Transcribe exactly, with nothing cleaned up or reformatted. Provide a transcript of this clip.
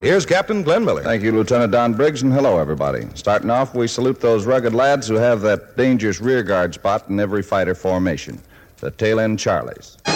Here's Captain Glenn Miller. Thank you, Lieutenant Don Briggs, and hello, everybody. Starting off, we salute those rugged lads who have that dangerous rearguard spot in every fighter formation, the tail-end Charlies.